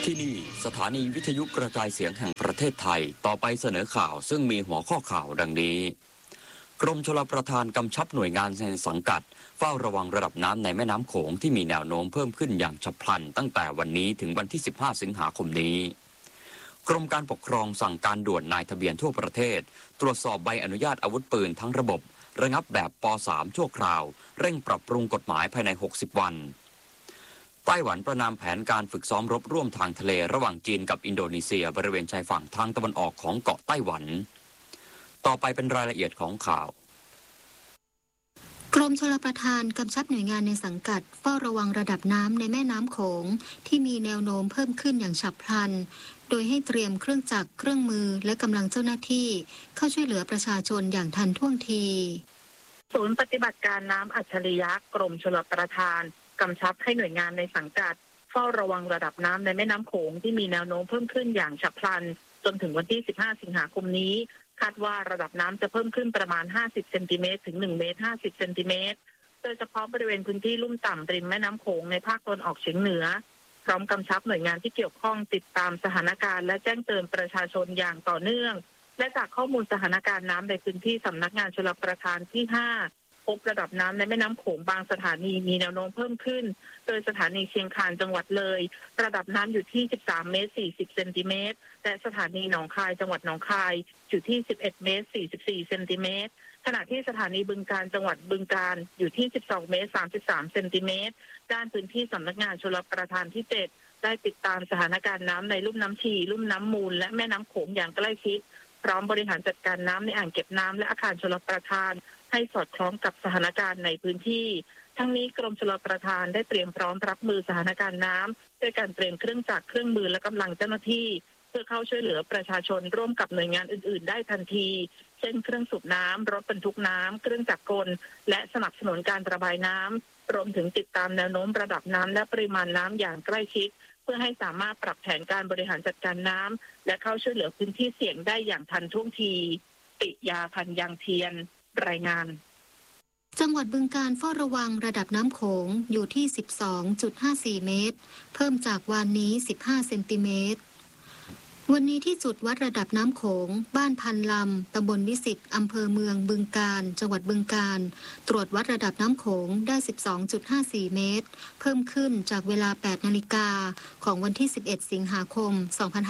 ที่นี่สถานีวิทยุกระจายเสียงแห่งประเทศไทยต่อไปเสนอข่าวซึ่งมีหัวข้อข่าวดังนี้กรมชลประทานกำชับหน่วยงานในสังกัดเฝ้าระวังระดับน้ำในแม่น้ำโขงที่มีแนวโน้มเพิ่มขึ้นอย่างฉับพลันตั้งแต่วันนี้ถึงวันที่ 15 สิงหาคมนี้กรมการปกครองสั่งการด่วนนายทะเบียนทั่วประเทศตรวจสอบใบอนุญาตอาวุธปืนทั้งระบบระงับแบบป.3 ชั่วคราวเร่งปรับปรุงกฎหมายภายใน 60 วันไต้หวันประนามแผนการฝึกซ้อมรบร่วมทางทะเลระหว่างจีนกับอินโดนีเซียบริเวณชายฝั่งทางตะวันออกของเกาะไต้หวันต่อไปเป็นรายละเอียดของข่าวกรมชลประทานกำชับหน่วยงานในสังกัดเฝ้าระวังระดับน้ำในแม่น้ำโขงที่มีแนวโน้มเพิ่มขึ้นอย่างฉับพลันโดยให้เตรียมเครื่องจักรเครื่องมือและกำลังเจ้าหน้าที่เข้าช่วยเหลือประชาชนอย่างทันท่วงทีศูนย์ปฏิบัติการน้ำอัจฉริยะกรมชลประทานกำชับให้หน่วยงานในสังกัดเฝ้าระวังระดับน้ำในแม่น้ำโขงที่มีแนวโน้มเพิ่มขึ้นอย่างฉับพลันจนถึงวันที่ 15 สิงหาคมนี้คาดว่าระดับน้ำจะเพิ่มขึ้นประมาณ 50 เซนติเมตรถึง 1 เมตร 50 เซนติเมตรโดยเฉพาะบริเวณพื้นที่ลุ่มต่ำริมแม่น้ำโขงในภาคตะวันออกเฉียงเหนือพร้อมกำชับหน่วยงานที่เกี่ยวข้องติดตามสถานการณ์และแจ้งเตือนประชาชนอย่างต่อเนื่องและจากข้อมูลสถานการณ์น้ำในพื้นที่สำนักงานชลประทานที่ 5พบระดับน้ำในแม่น้ำโขงบางสถานีมีแนวโน้มเพิ่มขึ้นโดยสถานีเชียงคานจังหวัดเลยระดับน้ำอยู่ที่ 13 เมตร 40 เซนติเมตรและสถานีหนองคายจังหวัดหนองคายอยู่ที่ 11 เมตร 44 เซนติเมตรขณะที่สถานีบึงกาฬจังหวัดบึงกาฬอยู่ที่ 12 เมตร 33 เซนติเมตรด้านพื้นที่สำนักงานชลประทานที่ 7 ได้ติดตามสถานการณ์น้ำในลุ่มน้ำชีลุ่มน้ำมูลและแม่น้ำโขงอย่างใกล้ชิดพร้อมบริหารจัดการน้ำในอ่างเก็บน้ำและอาคารชลประทานให้สอดคล้องกับสถานการณ์ในพื้นที่ทั้งนี้กรมชลประทานได้เตรียมพร้อมรับมือสถานการณ์น้ำด้วยการเตรียมเครื่องจักรเครื่องมือและกำลังเจ้าหน้าที่เพื่อเข้าช่วยเหลือประชาชนร่วมกับหน่วยงานอื่นๆได้ทันทีเช่นเครื่องสูบน้ำรถบรรทุกน้ำเครื่องจักรกลและสนับสนุนการระบายน้ำรวมถึงติดตามแนวโน้มระดับน้ำและปริมาณน้ำอย่างใกล้ชิดเพื่อให้สามารถปรับแผนการบริหารจัดการน้ำและเข้าช่วยเหลือพื้นที่เสี่ยงได้อย่างทันท่วงทีปิยาพันธ์ยังเทียนรายงานจังหวัดบึงกาฬเฝ้าระวังระดับน้ำโขงอยู่ที่ 12.54 เมตรเพิ่มจากวันนี้ 15 เซนติเมตรวันนี้ที่จุดวัดระดับน้ำโขงบ้านพันลำตำบลวิสิตอำเภอเมืองบึงกาฬจังหวัดบึงกาฬตรวจวัดระดับน้ำโขงได้ 12.54 เมตรเพิ่มขึ้นจากเวลา 8 นาฬิกาของวันที่ 11 สิงหาคม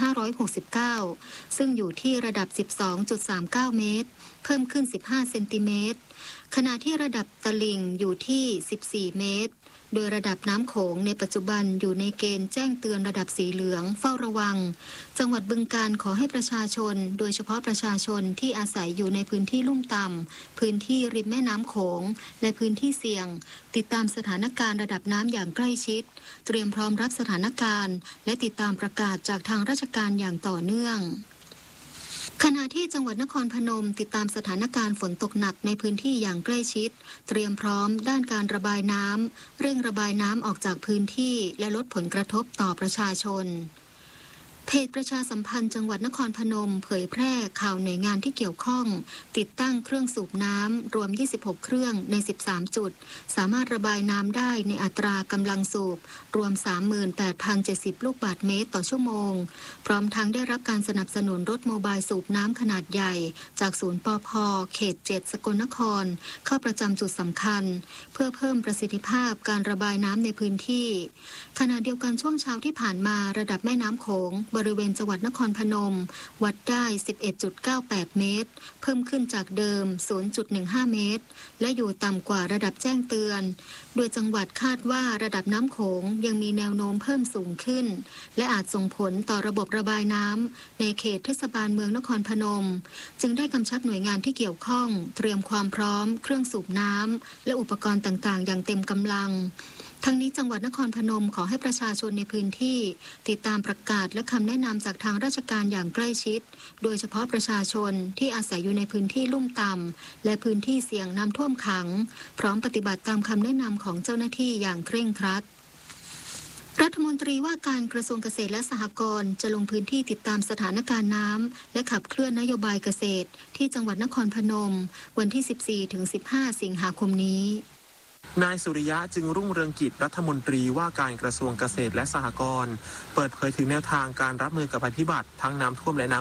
2569 ซึ่งอยู่ที่ระดับ 12.39 เมตรเพิ่มขึ้น 15 เซนติเมตรขณะที่ระดับตลิ่งอยู่ที่ 14 เมตรโดยระดับน้ำโขงในปัจจุบันอยู่ในเกณฑ์แจ้งเตือนระดับสีเหลืองเฝ้าระวังจังหวัดบึงกาฬขอให้ประชาชนโดยเฉพาะประชาชนที่อาศัยอยู่ในพื้นที่ลุ่มต่ำพื้นที่ริมแม่น้ำโขงและพื้นที่เสี่ยงติดตามสถานการณ์ระดับน้ำอย่างใกล้ชิดเตรียมพร้อมรับสถานการณ์และติดตามประกาศจากทางราชการอย่างต่อเนื่องขณะที่จังหวัดนครพนมติดตามสถานการณ์ฝนตกหนักในพื้นที่อย่างใกล้ชิดเตรียมพร้อมด้านการระบายน้ำเร่งระบายน้ำออกจากพื้นที่และลดผลกระทบต่อประชาชนเพจประชาสัมพันธ์จังหวัดนครพนมเผยแพร่ข่าวหน่วยงานที่เกี่ยวข้องติดตั้งเครื่องสูบน้ำรวม26เครื่องใน13จุดสามารถระบายน้ำได้ในอัตรากำลังสูบรวม 38,070 ลูกบาศก์เมตรต่อชั่วโมงพร้อมทั้งได้รับการสนับสนุนรถโมบายสูบน้ำขนาดใหญ่จากศูนย์ปภ.เขต 7 สกลนครเข้าประจำจุดสำคัญเพื่อเพิ่มประสิทธิภาพการระบายน้ำในพื้นที่ขณะเดียวกันช่วงเช้าที่ผ่านมาระดับแม่น้ำโขงบริเวณจังหวัดนครพนมวัดได้ 11.98 เมตรเพิ่มขึ้นจากเดิม 0.15 เมตรและอยู่ต่ำกว่าระดับแจ้งเตือนโดยจังหวัดคาดว่าระดับน้ำโขงยังมีแนวโน้มเพิ่มสูงขึ้นและอาจส่งผลต่อระบบระบายน้ำในเขตเทศบาลเมืองนครพนมจึงได้กำชับหน่วยงานที่เกี่ยวข้องเตรียมความพร้อมเครื่องสูบน้ำและอุปกรณ์ต่างๆอย่างเต็มกำลังทั้งนี้จังหวัดนครพนมขอให้ประชาชนในพื้นที่ติดตามประกาศและคำแนะนำจากทางราชการอย่างใกล้ชิดโดยเฉพาะประชาชนที่อาศัยอยู่ในพื้นที่ลุ่มต่ำและพื้นที่เสี่ยงน้ำท่วมขังพร้อมปฏิบัติตามคำแนะนำของเจ้าหน้าที่อย่างเคร่งครัดรัฐมนตรีว่าการกระทรวงเกษตรและสหกรณ์จะลงพื้นที่ติดตามสถานการณ์น้ำและขับเคลื่อนนโยบายเกษตรที่จังหวัดนครพนมวันที่ 14-15 สิงหาคมนี้นายสุริยะจึงรุ่งเรืองกิจรัฐมนตรีว่าการกระทรวงเกษตรและสหกรณ์เปิดเผยถึงแนวทางการรับมือกับภัยพิบัติทั้งน้ำท่วมและน้